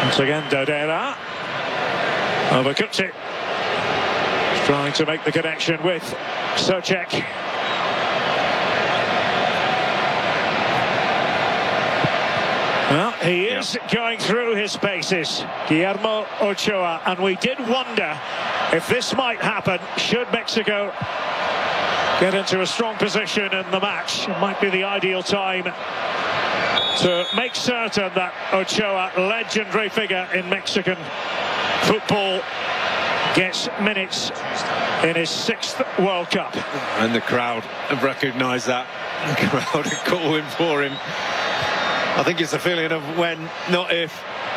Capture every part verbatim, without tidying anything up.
Once again, Dodera. Overcuts it. He's trying to make the connection with Souček. Well, he is yep. going through his paces, Guillermo Ochoa, and we did wonder if this might happen. Should Mexico get into a strong position in the match, it might be the ideal time to make certain that Ochoa, legendary figure in Mexican football, gets minutes in his sixth World Cup. And the crowd have recognised that. The crowd are calling for him. I think it's a feeling of when, not if.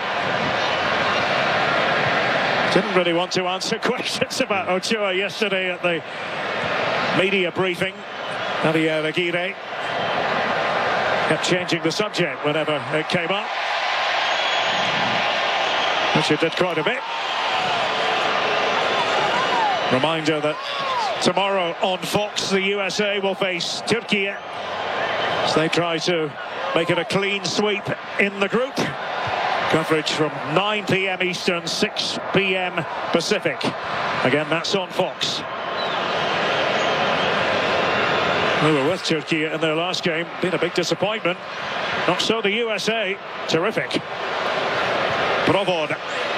Didn't really want to answer questions about Ochoa yesterday at the media briefing. Javier Aguirre kept changing the subject whenever it came up, which it did quite a bit. Reminder that tomorrow on Fox, the U S A will face Turkey as they try to make it a clean sweep in the group. Coverage from nine p m Eastern, six p m Pacific. Again, that's on Fox. They were with Turkey in their last game. Been a big disappointment. Not so the U S A. Terrific. Provod.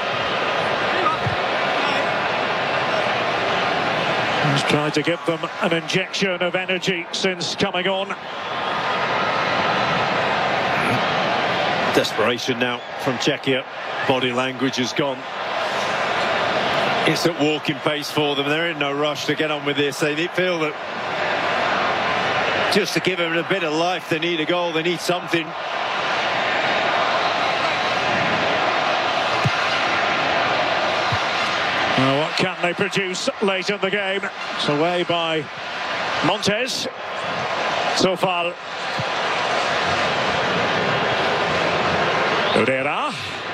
He's tried to give them an injection of energy since coming on. Desperation now from Czechia. Body language has gone. It's at walking pace for them. They're in no rush to get on with this. They feel that just to give them a bit of life, they need a goal, they need something. Well, what can they produce late in the game? It's away by Montes. Sofal. Dodera.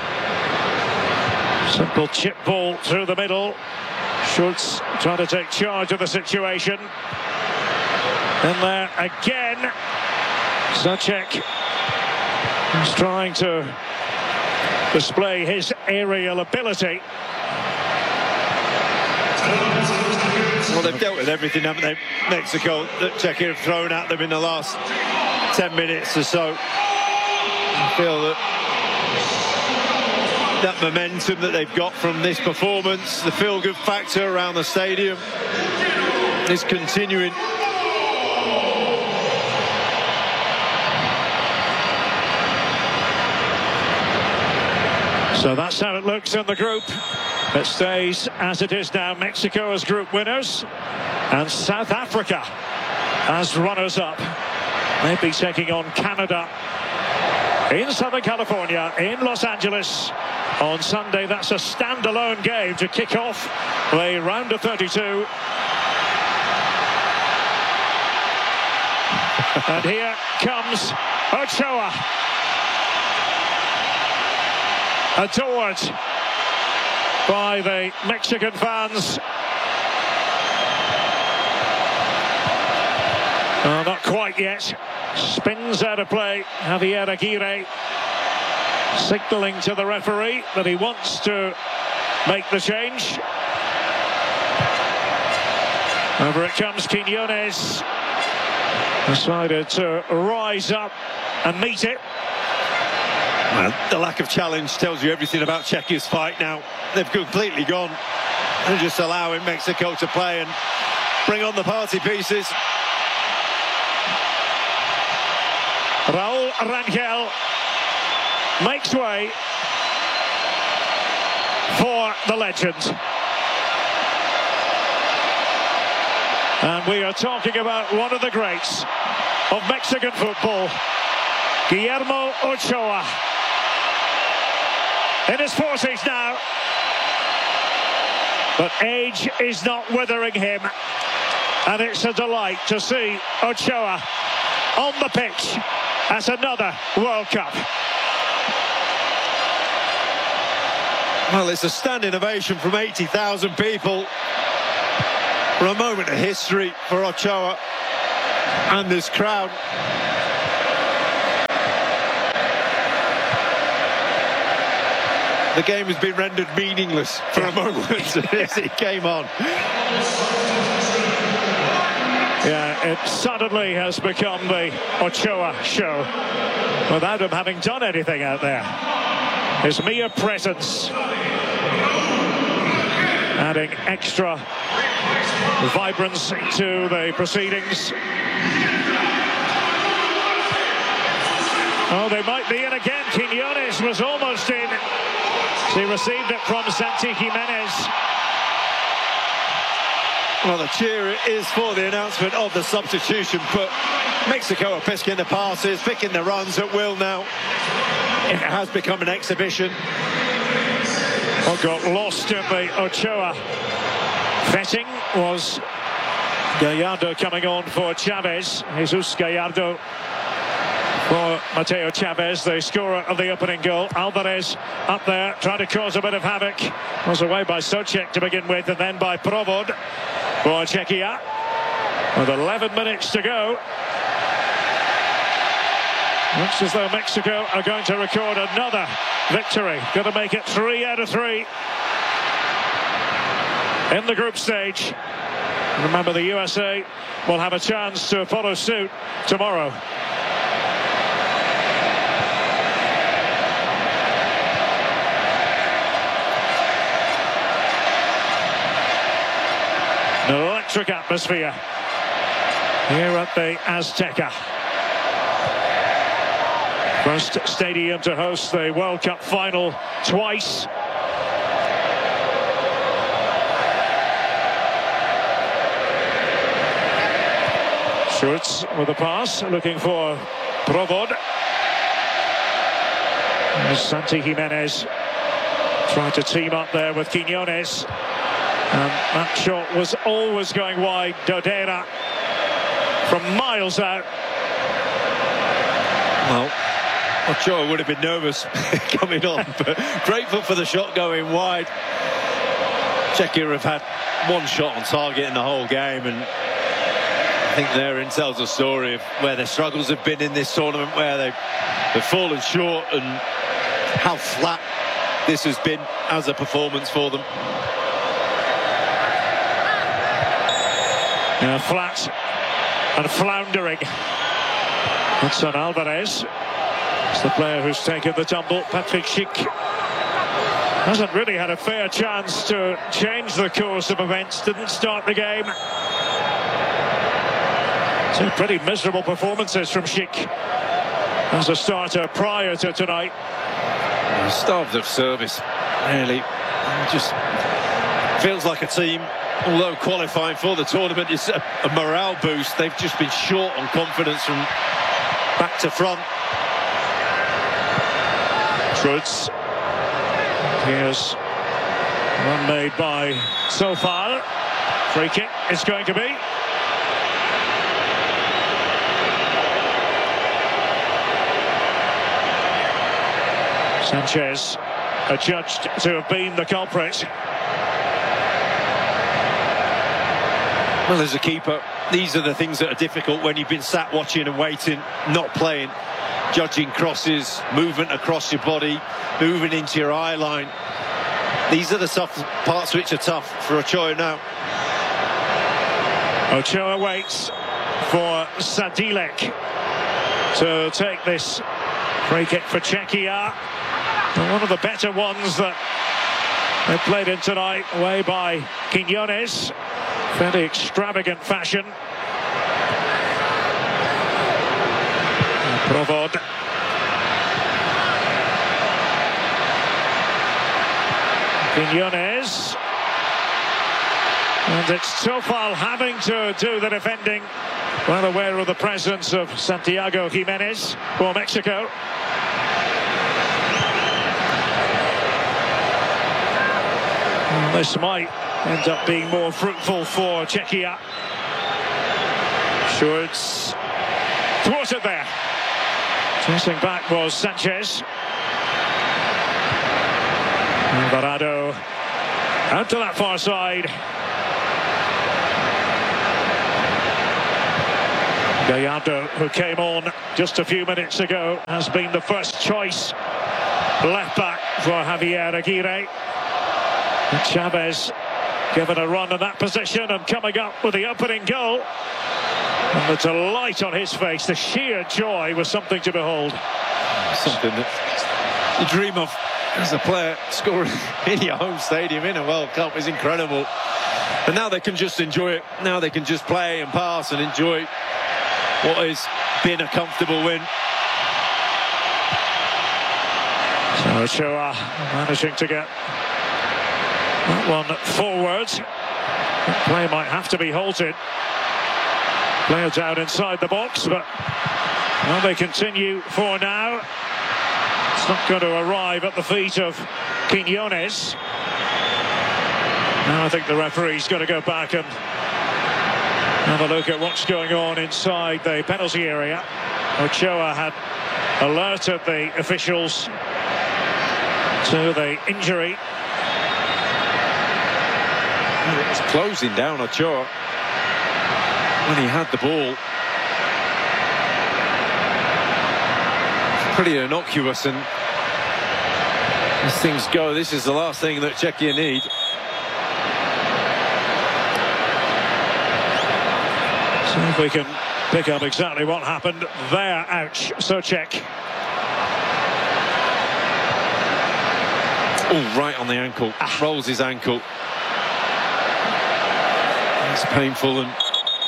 Simple chip ball through the middle. Schultz trying to take charge of the situation. And there again, Souček is trying to display his aerial ability. Well, they've dealt with everything, haven't they? Mexico, that Czechia have thrown at them in the last ten minutes or so. I feel that that momentum that they've got from this performance, the feel-good factor around the stadium, is continuing. So that's how it looks in the group. It stays as it is now. Mexico as group winners and South Africa as runners-up. They'll be taking on Canada in Southern California, in Los Angeles on Sunday. That's a standalone game to kick off the round of thirty-two. And here comes Ochoa. Adored by the Mexican fans. Oh, not quite yet. Spins out of play. Javier Aguirre signalling to the referee that he wants to make the change. Over it comes Quiñones. Decided to rise up and meet it. Well, the lack of challenge tells you everything about Czechia's fight now. They've completely gone. They're just allowing Mexico to play and bring on the party pieces. Raúl Rangel makes way for the legend. And we are talking about one of the greats of Mexican football, Guillermo Ochoa. In his forties now, but age is not withering him, and it's a delight to see Ochoa on the pitch at another World Cup. Well, it's a standing ovation from eighty thousand people for a moment of history for Ochoa and this crowd. the game has been rendered meaningless for a moment as it came on. Yeah, it suddenly has become the Ochoa show without him having done anything out there. His mere presence adding extra vibrance to the proceedings. Oh, they might be in again. Quiñones was almost in. He received it from Santi Giménez. Well, the cheer is for the announcement of the substitution, but Mexico are picking the passes, picking the runs at will now. It has become an exhibition. What got lost in the Ochoa vetting was Gallardo coming on for Chavez. Jesus Gallardo for Mateo Chavez, the scorer of the opening goal. Alvarez up there trying to cause a bit of havoc. Was away by Souček to begin with, and then by Provod for Czechia. With eleven minutes to go. Looks as though Mexico are going to record another victory. Going to make it three out of three in the group stage. Remember, the U S A will have a chance to follow suit tomorrow. An electric atmosphere here at the Azteca. First stadium to host the World Cup final twice. Schultz with a pass, looking for Provod. As Santi Giménez tried to team up there with Quiñones. And that shot was always going wide. Dodera from miles out. Well, Ochoa would have been nervous coming on, but grateful for the shot going wide. Czechia have had one shot on target in the whole game, and I think therein tells a story of where their struggles have been in this tournament, where they've, they've fallen short, and how flat this has been as a performance for them. Yeah, flat and floundering. Edson Alvarez. It's the player who's taken the tumble. Patrick Schick hasn't really had a fair chance to change the course of events. Didn't start the game. Two pretty miserable performances from Schick as a starter prior to tonight. Starved of service, really. Just feels like a team, although qualifying for the tournament is a, a morale boost, they've just been short on confidence from back to front. Schultz. Here's one made by Sofal. Free kick it's going to be. Sanchez adjudged to have been the culprit. Well, as a keeper, these are the things that are difficult when you've been sat watching and waiting, not playing. Judging crosses, movement across your body, moving into your eye line. These are the tough parts which are tough for Ochoa now. Ochoa waits for Sadilek to take this free kick for Czechia. One of the better ones that they played in tonight, away by Quiñones. Fairly extravagant fashion. Provod. Quiñones. And it's Sofal having to do the defending. Well aware of the presence of Santiago Giménez for Mexico. And this might end up being more fruitful for Czechia. Schultz thwarts it there. Chasing back was Sanchez. Alvarado out to that far side. Gallardo, who came on just a few minutes ago, has been the first choice left back for Javier Aguirre. And Chavez given a run in that position and coming up with the opening goal. And the delight on his face, the sheer joy, was something to behold. Something that you dream of as a player, scoring in your home stadium in a World Cup is incredible. And now they can just enjoy it. Now they can just play and pass and enjoy what has been a comfortable win. So Ochoa managing to get that one forward. That play might have to be halted. Player down inside the box, but well, they continue for now. It's not going to arrive at the feet of Quiñones. Now I think the referee's going to go back and have a look at what's going on inside the penalty area. Ochoa had alerted the officials to the injury. It was closing down Ochoa when he had the ball. Pretty innocuous, and as things go, this is the last thing that Czechia need. So if we can pick up exactly what happened there. Ouch, Souček. Oh, right on the ankle. Ah. Rolls his ankle. It's painful, and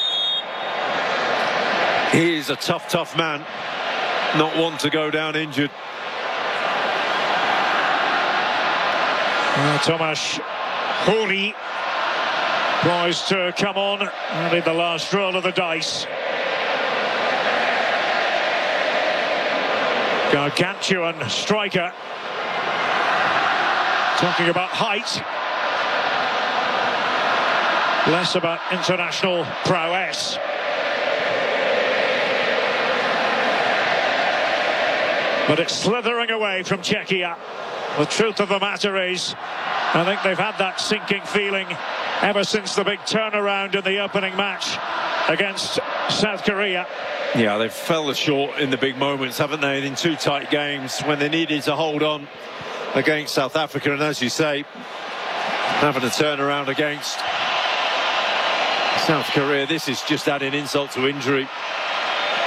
he is a tough, tough man. Not one to go down injured. Uh, Tomáš Holý poised to come on and in the last roll of the dice. Gargantuan striker. Talking about height. Less about international prowess. But it's slithering away from Czechia. The truth of the matter is, I think they've had that sinking feeling ever since the big turnaround in the opening match against South Korea. Yeah, they've fell short in the big moments, haven't they? In two tight games when they needed to hold on against South Africa. And as you say, having a turnaround against South Korea, this is just adding insult to injury.